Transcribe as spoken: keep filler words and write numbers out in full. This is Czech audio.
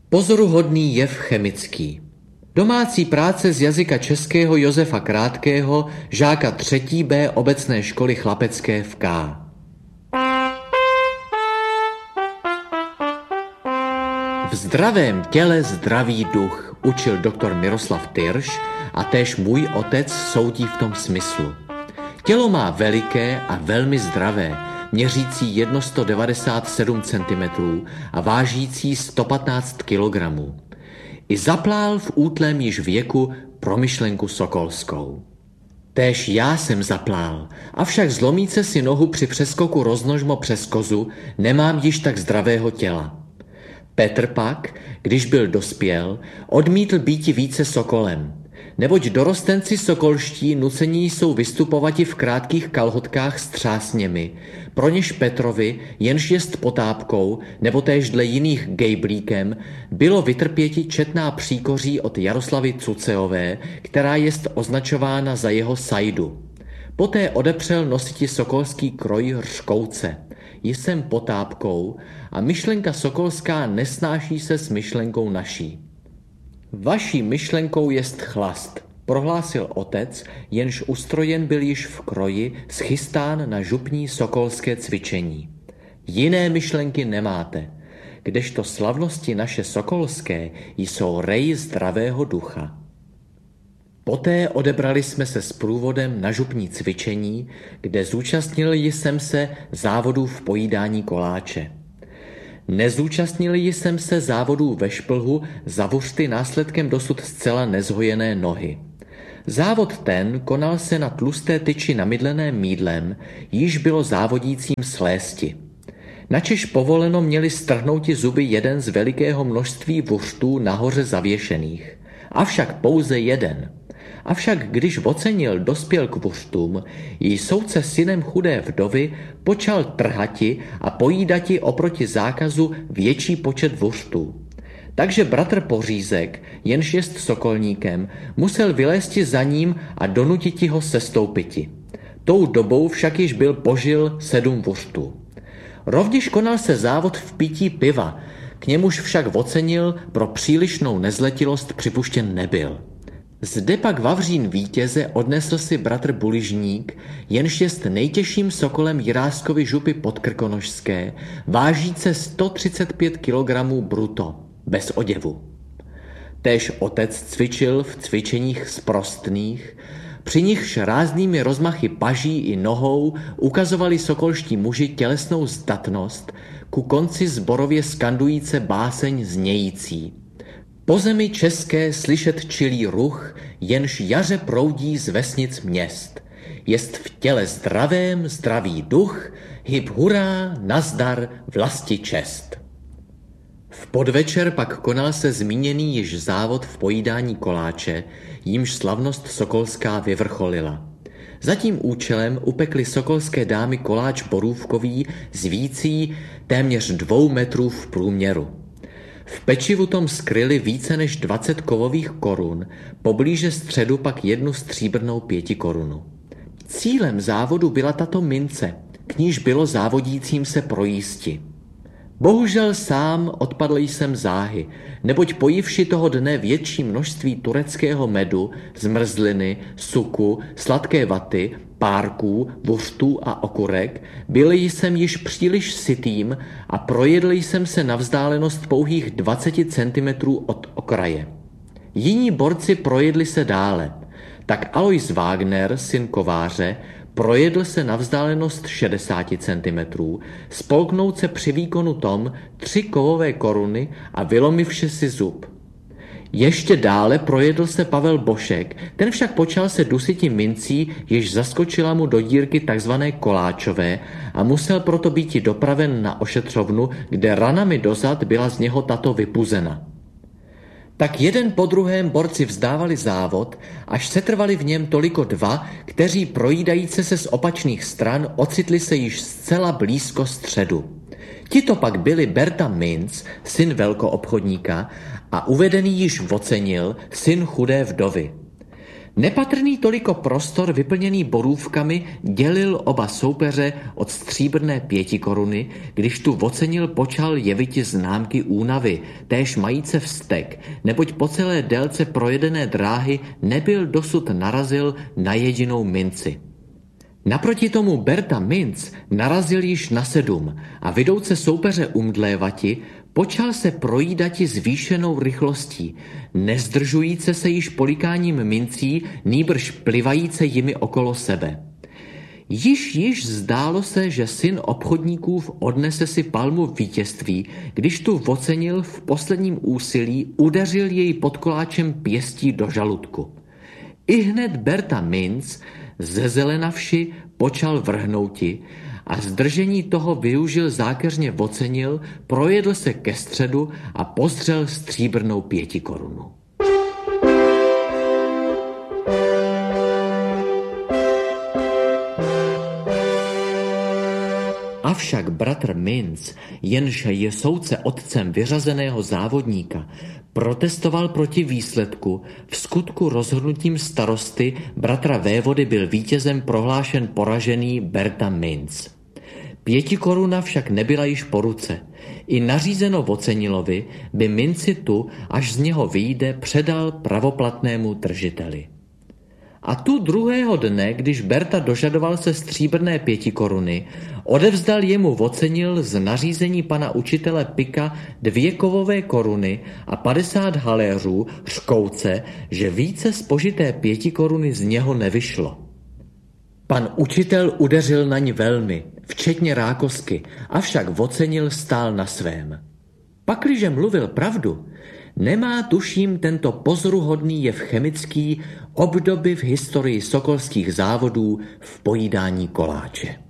Pozoruhodný jev chemický. Domácí práce z jazyka českého Josefa Krátkého, žáka třetí B obecné školy chlapecké v K. V zdravém těle zdravý duch, učil doktor Miroslav Tyrš a též můj otec soudí v tom smyslu. Tělo má veliké a velmi zdravé, měřící sto devadesát sedm centimetrů a vážící sto patnáct kilogramů. I zaplál v útlém již věku promyšlenku sokolskou. Též já jsem zaplál, avšak zlomíce si nohu při přeskoku roznožmo přes kozu nemám již tak zdravého těla. Petr pak, když byl dospěl, odmítl býti více sokolem, neboť dorostenci sokolští nucení jsou vystupovati v krátkých kalhotkách s třásněmi, pro něž Petrovi, jenž jest potápkou, nebo též dle jiných gejblíkem, bylo vytrpěti četná příkoří od Jaroslavy Cuceové, která jest označována za jeho sajdu. Poté odepřel nositi sokolský kroj Řkouce. Jsem potápkou a myšlenka sokolská nesnáší se s myšlenkou naší. Vaší myšlenkou jest chlast, prohlásil otec, jenž ustrojen byl již v kroji, schystán na župní sokolské cvičení. Jiné myšlenky nemáte, kdežto slavnosti naše sokolské jsou rej zdravého ducha. Poté odebrali jsme se s průvodem na župní cvičení, kde zúčastnil jsem se závodů v pojídání koláče. Nezúčastnil jsem se závodů ve šplhu za vuřty následkem dosud zcela nezhojené nohy. Závod ten konal se na tlusté tyči namydleném mýdlem, již bylo závodícím slésti. Načež povoleno měli strhnouti zuby jeden z velikého množství vuřtů nahoře zavěšených, avšak pouze jeden. Avšak když ocenil dospěl k vuřtům, její soudce synem chudé vdovy počal trhati a pojídati oproti zákazu větší počet vuřtů. Takže bratr Pořízek, jenž jest sokolníkem, musel vylézti za ním a donutiti ho sestoupiti. Tou dobou však již byl požil sedm vuřtů. Rovněž konal se závod v pití piva, k němuž však ocenil pro přílišnou nezletilost připuštěn nebyl. Zde pak Vavřín vítěze odnesl si bratr Buližník, jenž jest nejtěžším sokolem Jiráskovy župy podkrkonožské, vážíce sto třicet pět kilogramů bruto, bez oděvu. Též otec cvičil v cvičeních sprostných, při nichž ráznými rozmachy paží i nohou ukazovali sokolští muži tělesnou zdatnost, ku konci zborově skandujíce báseň znějící. Po zemi české slyšet čilý ruch, jenž jaře proudí z vesnic měst. Jest v těle zdravém zdravý duch, hyb hurá, nazdar, vlasti čest. V podvečer pak konal se zmíněný již závod v pojídání koláče, jímž slavnost sokolská vyvrcholila. Za tím účelem upekly sokolské dámy koláč borůvkový s vící téměř dvou metrů v průměru. V pečivu tom skryli více než dvacet kovových korun, poblíže středu pak jednu stříbrnou pěti korunu. Cílem závodu byla tato mince, k níž bylo závodícím se projísti. Bohužel sám odpadl jsem záhy, neboť pojivši toho dne větší množství tureckého medu, zmrzliny, suku, sladké vaty, párků, vuřtů a okurek, byl jsem již příliš sytým a projedl jsem se na vzdálenost pouhých dvacet centimetrů od okraje. Jiní borci projedli se dále, tak Alois Wagner, syn kováře, projedl se na vzdálenost šedesát centimetrů, spolknout se při výkonu tom tři kovové koruny a vylomivši si zub. Ještě dále projedl se Pavel Bošek, ten však počal se dusiti mincí, jež zaskočila mu do dírky takzvané koláčové a musel proto býti dopraven na ošetřovnu, kde ranami dozad byla z něho tato vypuzena. Tak jeden po druhém borci vzdávali závod, až setrvali v něm toliko dva, kteří projídajíce se z opačných stran ocitli se již zcela blízko středu. Tito pak byli Berta Minc, syn velkoobchodníka, a uvedený již ocenil, syn chudé vdovy. Nepatrný toliko prostor vyplněný borůvkami dělil oba soupeře od stříbrné pětikoruny, když tu ocenil počal jeviti známky únavy, též majíce vztek, neboť po celé délce projedené dráhy nebyl dosud narazil na jedinou minci. Naproti tomu Berta minc narazil již na sedm a vidouce soupeře umdlévati, počal se projídati zvýšenou rychlostí, nezdržujíce se již polikáním mincí, nýbrž plivajíce jimi okolo sebe. Již již zdálo se, že syn obchodníkův odnese si palmu vítězství, když tu ocenil v posledním úsilí udeřil jej pod koláčem pěstí do žaludku. Ihned Berta minc, zezelenavši, počal vrhnouti a zdržení toho využil zákeřně ocenil, projedl se ke středu a postřel stříbrnou pětikorunu. Avšak bratr minc, jenž je soudce otcem vyřazeného závodníka, protestoval proti výsledku, v skutku rozhodnutím starosty bratra vévody byl vítězem prohlášen poražený Berta minc. Pětikoruna však nebyla již po ruce. I nařízeno Vocenilovi by minci tu, až z něho vyjde, předal pravoplatnému držiteli. A tu druhého dne, když Berta dožadoval se stříbrné pětikoruny, odevzdal jemu Vocenil z nařízení pana učitele Pika dvě kovové koruny a padesát haléřů, řkouce, že více spožité pětikoruny z něho nevyšlo. Pan učitel udeřil na ní velmi, včetně rákosky, avšak Vocenil stál na svém. Pakliže mluvil pravdu, nemá tuším tento pozoruhodný jev chemický obdoby v historii sokolských závodů v pojídání koláče.